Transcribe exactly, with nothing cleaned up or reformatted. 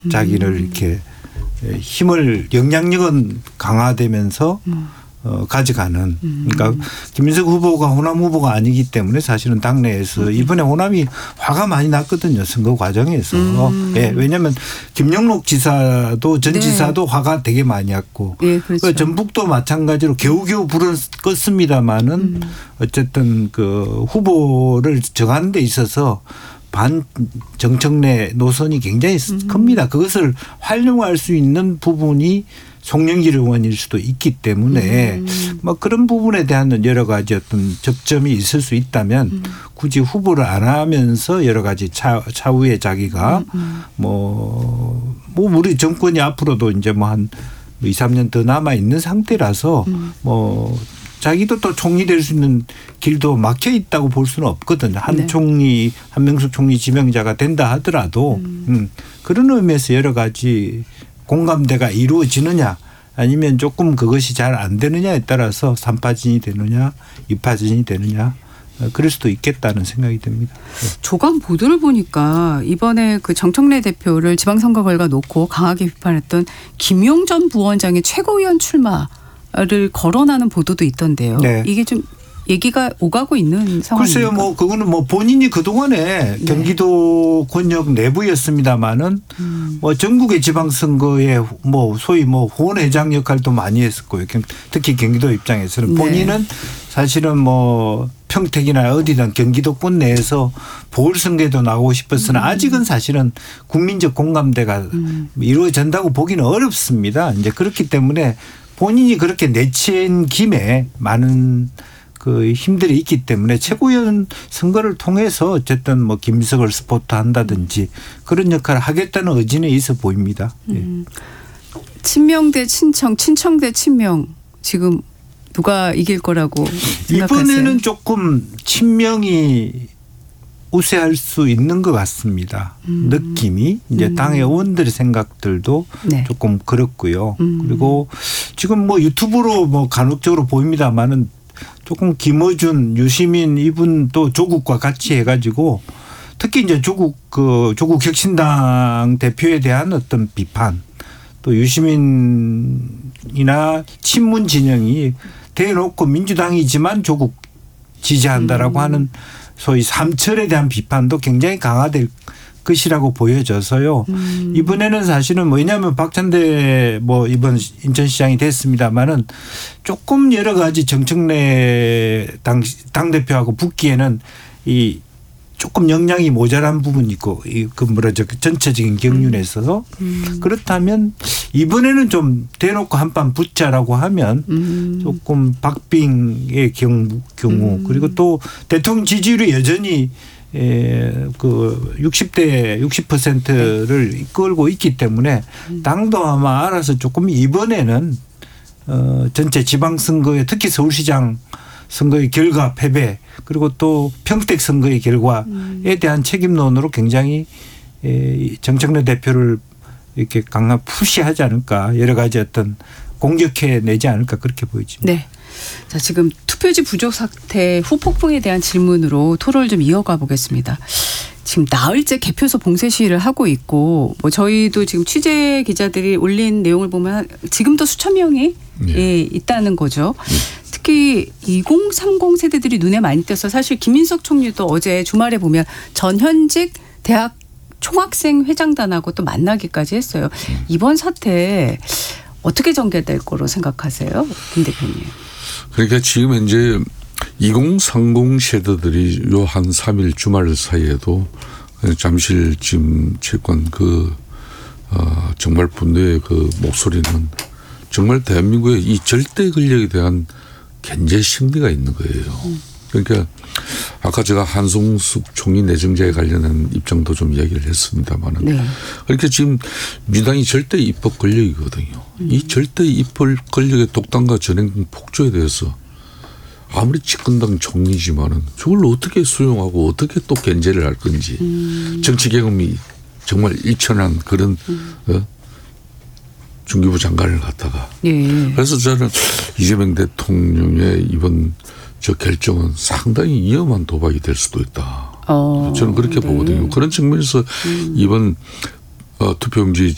자기를 이렇게 힘을 영향력은 강화되면서 음. 어, 가져가는. 음. 그러니까 김민석 후보가 호남 후보가 아니기 때문에 사실은 당내에서 음. 이번에 호남이 화가 많이 났거든요. 선거 과정에서. 음. 예, 왜냐하면 김영록 지사도 전 네. 지사도 화가 되게 많이 났고 예, 그렇죠. 전북도 마찬가지로 겨우겨우 불은 껐습니다마는 음. 어쨌든 그 후보를 정하는 데 있어서 반 정청래 노선이 굉장히 음. 큽니다. 그것을 활용할 수 있는 부분이 송영길 의원일 수도 있기 때문에 음. 뭐 그런 부분에 대한 여러 가지 어떤 접점이 있을 수 있다면 음. 굳이 후보를 안 하면서 여러 가지 차, 차후에 자기가 음. 음. 뭐, 뭐 우리 정권이 앞으로도 이제 뭐 한 이, 삼 년 더 남아 있는 상태라서 음. 뭐 자기도 또 총리 될 수 있는 길도 막혀 있다고 볼 수는 없거든요. 한 네. 총리, 한명숙 총리 지명자가 된다 하더라도 음. 음, 그런 의미에서 여러 가지 공감대가 이루어지느냐 아니면 조금 그것이 잘 안 되느냐에 따라서 삼파진이 되느냐 이파진이 되느냐 그럴 수도 있겠다는 생각이 듭니다. 조간 보도를 보니까 이번에 그 정청래 대표를 지방선거 결과 놓고 강하게 비판했던 김용 전 부원장의 최고위원 출마를 거론하는 보도도 있던데요. 네. 이게 좀 얘기가 오가고 있는 상황입니까? 글쎄요, 뭐 그거는 뭐 본인이 그 동안에 네. 경기도 권역 내부였습니다만은 음. 뭐 전국의 지방선거에 뭐 소위 뭐 후원회장 역할도 많이 했었고요. 특히 경기도 입장에서는 네. 본인은 사실은 뭐 평택이나 어디든 경기도권 내에서 보궐선거에도 나오고 싶었으나 음. 아직은 사실은 국민적 공감대가 음. 이루어진다고 보기는 어렵습니다. 이제 그렇기 때문에 본인이 그렇게 내친 김에 많은 그 힘들이 있기 때문에 최고위원 선거를 통해서 어쨌든 뭐 김석을 스포트 한다든지 그런 역할을 하겠다는 의지는 있어 보입니다. 음. 친명 대 친청, 친청 대 친명 지금 누가 이길 거라고 생각하세요? 이번에는 조금 친명이 우세할 수 있는 것 같습니다. 음. 느낌이 이제 음. 당의 의원들의 생각들도 네. 조금 그렇고요. 음. 그리고 지금 뭐 유튜브로 뭐 간혹적으로 보입니다만은 조금 김어준, 유시민 이분 또 조국과 같이 해가지고 특히 이제 조국 그 조국 혁신당 대표에 대한 어떤 비판 또 유시민이나 친문 진영이 대놓고 민주당이지만 조국 지지한다라고 음. 하는 소위 삼철에 대한 비판도 굉장히 강화될 것이라고 보여져서요. 음. 이번에는 사실은 뭐냐면 박찬대 뭐 이번 인천시장이 됐습니다마는 조금 여러 가지 정청래 당, 당대표하고 붙기에는 이 조금 역량이 모자란 부분이 있고 그 뭐라죠 그 전체적인 경륜에 있어서 음. 그렇다면 이번에는 좀 대놓고 한판 붙자라고 하면 음. 조금 박빙의 경우, 경우 음. 그리고 또 대통령 지지율이 여전히 에, 그 육십 대 육십 퍼센트를 이끌고 있기 때문에 당도 아마 알아서 조금 이번에는 어, 전체 지방선거에 특히 서울시장 선거의 결과 패배 그리고 또 평택 선거의 결과에 음. 대한 책임론으로 굉장히 에, 정청래 대표를 이렇게 강한 푸시하지 않을까 여러 가지 어떤 공격해내지 않을까 그렇게 보여집니다. 네. 자, 지금 투표지 부족 사태 후폭풍에 대한 질문으로 토론을 좀 이어가 보겠습니다. 지금 나흘째 개표소 봉쇄 시위를 하고 있고 뭐 저희도 지금 취재 기자들이 올린 내용을 보면 지금도 수천 명이 네. 예, 있다는 거죠. 특히 이공삼공 세대들이 눈에 많이 띄어서 사실 김민석 총리도 어제 주말에 보면 전현직 대학 총학생 회장단하고 또 만나기까지 했어요. 이번 사태 어떻게 전개될 거로 생각하세요? 김 대표님. 그러니까 지금 현재 이공삼공 세대들이 요 한 삼 일 주말 사이에도 잠실 지금 채권 그 어 정말 분노의 그 목소리는 정말 대한민국의 이 절대 권력에 대한 견제 심리가 있는 거예요. 그러니까 아까 제가 한송숙 총리 내정자에 관련한 입장도 좀 이야기를 했습니다만은 네. 그러니까 지금 민주당이 절대 입법 권력이거든요. 음. 이 절대 입법 권력의 독단과 전행 폭조에 대해서 아무리 집권당 총리지만은 저걸 어떻게 수용하고 어떻게 또 견제를 할 건지 음. 정치 경험이 정말 일천한 그런 음. 어? 중기부 장관을 갖다가 예. 그래서 저는 이재명 대통령의 이번 저 결정은 상당히 위험한 도박이 될 수도 있다. 어, 저는 그렇게 네. 보거든요. 그런 측면에서 음. 이번 어, 투표용지